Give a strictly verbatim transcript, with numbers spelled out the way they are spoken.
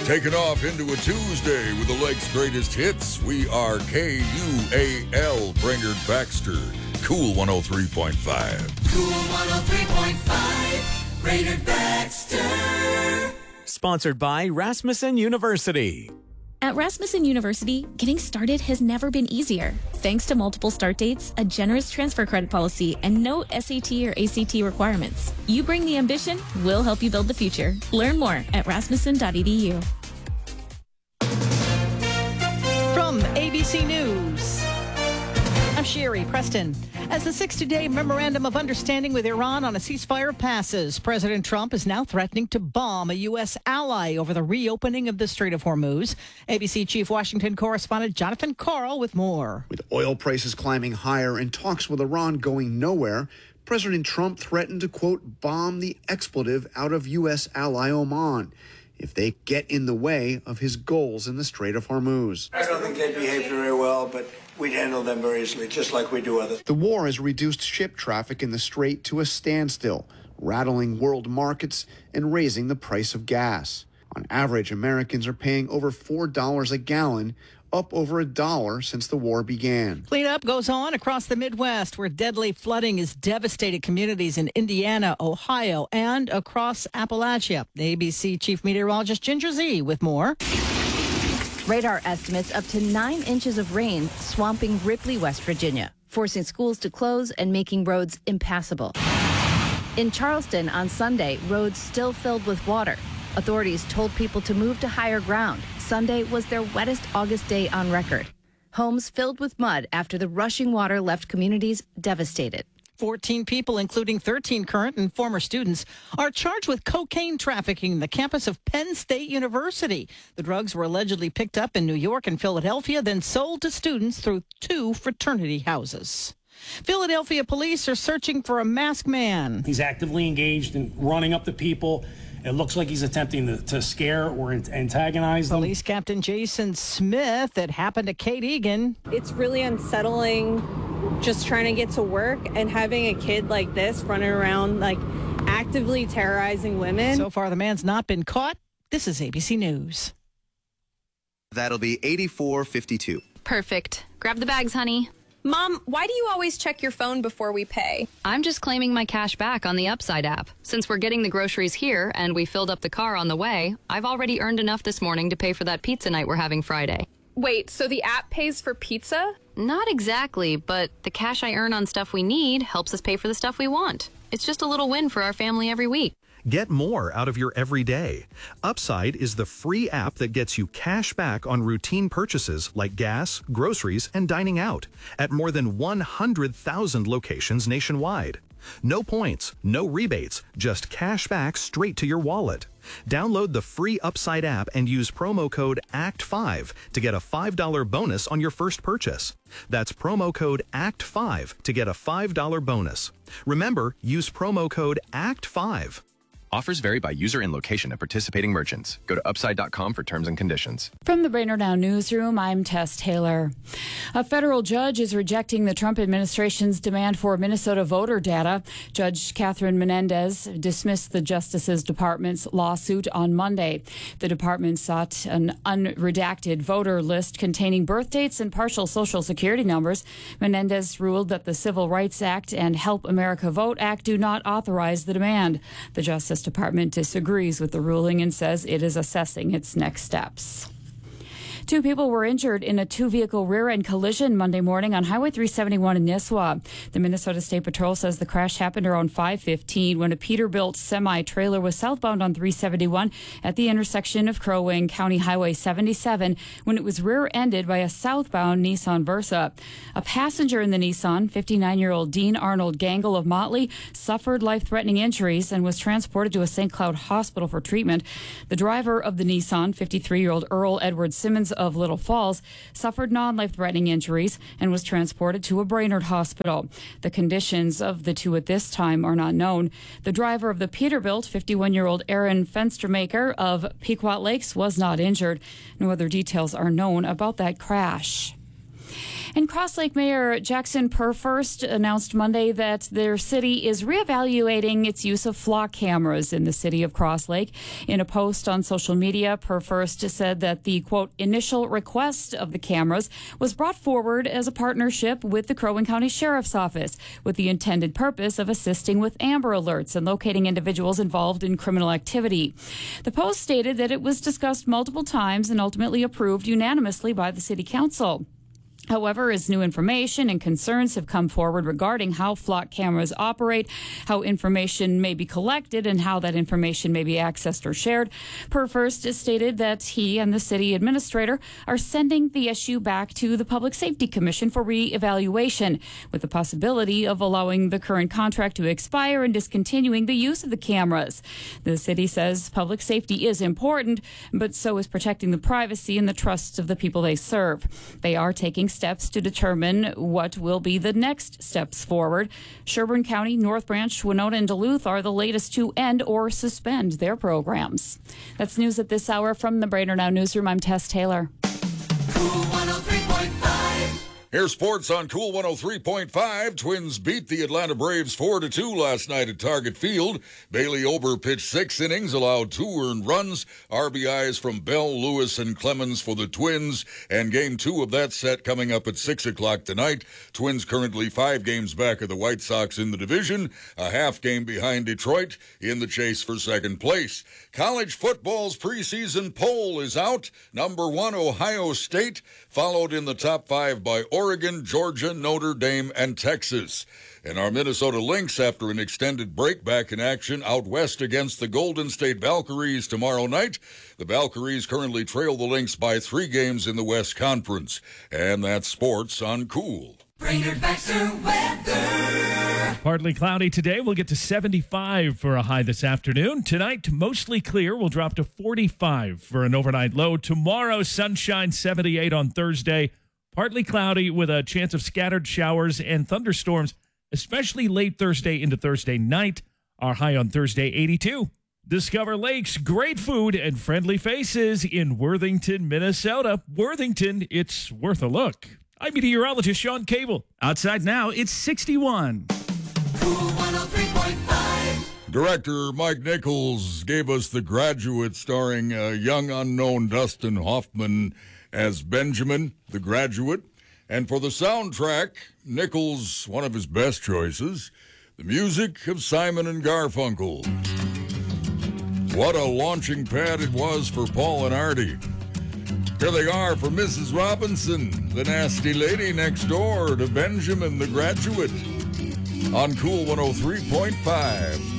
Taking off into a Tuesday with the Lake's greatest hits. We are K U A L, Brainerd Baxter. Cool one oh three point five. Cool one oh three point five, Brainerd Baxter. Sponsored by Rasmussen University. At Rasmussen University, getting started has never been easier. Thanks to multiple start dates, a generous transfer credit policy, and no S A T or A C T requirements. You bring the ambition, we'll help you build the future. Learn more at rasmussen dot e d u. From A B C News, I'm Sherry Preston. As the sixty-day memorandum of understanding with Iran on a ceasefire passes, President Trump is now threatening to bomb a U S ally over the reopening of the Strait of Hormuz. A B C Chief Washington correspondent Jonathan Karl with more. With oil prices climbing higher and talks with Iran going nowhere, President Trump threatened to, quote, bomb the expletive out of U S ally Oman if they get in the way of his goals in the Strait of Hormuz. I don't think they'd behave very well, but we'd handle them very easily, just like we do others. The war has reduced ship traffic in the strait to a standstill, rattling world markets and raising the price of gas. On average, Americans are paying over four dollars a gallon, up over a dollar since the war began. Cleanup goes on across the Midwest, where deadly flooding has devastated communities in Indiana, Ohio, and across Appalachia. The A B C Chief Meteorologist Ginger Z with more. Radar estimates up to nine inches of rain swamping Ripley, West Virginia, forcing schools to close and making roads impassable. In Charleston on Sunday, roads still filled with water. Authorities told people to move to higher ground. Sunday was their wettest August day on record. Homes filled with mud after the rushing water left communities devastated. fourteen people, including thirteen current and former students, are charged with cocaine trafficking on the campus of Penn State University. The drugs were allegedly picked up in New York and Philadelphia, then sold to students through two fraternity houses. Philadelphia police are searching for a masked man. He's actively engaged in running up to people. It looks like he's attempting to, to scare or antagonize them. Police Captain Jason Smith, it happened to Kate Egan. It's really unsettling just trying to get to work and having a kid like this running around, like, actively terrorizing women. So far, the man's not been caught. This is A B C News. That'll be eighty-four fifty-two. Perfect. Grab the bags, honey. Mom, why do you always check your phone before we pay? I'm just claiming my cash back on the Upside app. Since we're getting the groceries here and we filled up the car on the way, I've already earned enough this morning to pay for that pizza night we're having Friday. Wait, so the app pays for pizza? Not exactly, but the cash I earn on stuff we need helps us pay for the stuff we want. It's just a little win for our family every week. Get more out of your everyday. Upside is the free app that gets you cash back on routine purchases like gas, groceries, and dining out at more than one hundred thousand locations nationwide. No points, no rebates, just cash back straight to your wallet. Download the free Upside app and use promo code A C T five to get a five dollars bonus on your first purchase. That's promo code A C T five to get a five dollars bonus. Remember, use promo code A C T five. Offers vary by user and location at participating merchants. Go to upside dot com for terms and conditions. From the Brainerd Now Newsroom, I'm Tess Taylor. A federal judge is rejecting the Trump administration's demand for Minnesota voter data. Judge Catherine Menendez dismissed the Justice Department's lawsuit on Monday. The department sought an unredacted voter list containing birth dates and partial Social Security numbers. Menendez ruled that the Civil Rights Act and Help America Vote Act do not authorize the demand. The Justice Department disagrees with the ruling and says it is assessing its next steps. Two people were injured in a two-vehicle rear-end collision Monday morning on Highway three seventy-one in Nisswa. The Minnesota State Patrol says the crash happened around five fifteen when a Peterbilt semi-trailer was southbound on three seventy-one at the intersection of Crow Wing County Highway seventy-seven when it was rear-ended by a southbound Nissan Versa. A passenger in the Nissan, fifty-nine-year-old Dean Arnold Gangle of Motley, suffered life-threatening injuries and was transported to a Saint Cloud hospital for treatment. The driver of the Nissan, fifty-three-year-old Earl Edward Simmons of Little Falls, suffered non-life-threatening injuries and was transported to a Brainerd hospital. The conditions of the two at this time are not known. The driver of the Peterbilt, fifty-one-year-old Aaron Fenstermaker of Pequot Lakes, was not injured. No other details are known about that crash. And Cross Lake Mayor Jackson Purfirst announced Monday that their city is reevaluating its use of flock cameras in the city of Cross Lake. In a post on social media, Purfirst said that the, quote, initial request of the cameras was brought forward as a partnership with the Crow Wing County Sheriff's Office with the intended purpose of assisting with Amber Alerts and locating individuals involved in criminal activity. The post stated that it was discussed multiple times and ultimately approved unanimously by the City Council. However, as new information and concerns have come forward regarding how flock cameras operate, how information may be collected, and how that information may be accessed or shared, Purfirst has stated that he and the city administrator are sending the issue back to the Public Safety Commission for re-evaluation, with the possibility of allowing the current contract to expire and discontinuing the use of the cameras. The city says public safety is important, but so is protecting the privacy and the trusts of the people they serve. They are taking steps to determine what will be the next steps forward. Sherburne County, North Branch, Winona, and Duluth are the latest to end or suspend their programs. That's news at this hour from the Brainerd Now Newsroom. I'm Tess Taylor. Cool one oh three point five. Here's sports on Cool one oh three point five. Twins beat the Atlanta Braves four to two last night at Target Field. Bailey Ober pitched six innings, allowed two earned runs. R B Is from Bell, Lewis, and Clemens for the Twins. And game two of that set coming up at six o'clock tonight. Twins currently five games back of the White Sox in the division, a half game behind Detroit in the chase for second place. College football's preseason poll is out. Number one, Ohio State, followed in the top five by Oregon, Georgia, Notre Dame, and Texas. And our Minnesota Lynx, after an extended break, back in action out west against the Golden State Valkyries tomorrow night. The Valkyries currently trail the Lynx by three games in the West Conference. And that's sports on Cool. Brainerd Baxter weather. Partly cloudy today. We'll get to seventy-five for a high this afternoon. Tonight, mostly clear. We'll drop to forty-five for an overnight low. Tomorrow, sunshine, seventy-eight on Thursday. Partly cloudy with a chance of scattered showers and thunderstorms, especially late Thursday into Thursday night. Our high on Thursday, eighty-two. Discover Lakes, great food, and friendly faces in Worthington, Minnesota. Worthington, it's worth a look. I'm meteorologist Sean Cable. Outside now, it's sixty-one. Cool one oh three point five. Director Mike Nichols gave us The Graduate, starring uh, young unknown Dustin Hoffman as Benjamin, the graduate. And for the soundtrack, Nichols, one of his best choices, the music of Simon and Garfunkel. What a launching pad it was for Paul and Artie. Here they are for Missus Robinson, the nasty lady next door to Benjamin, the graduate, on Cool one oh three point five.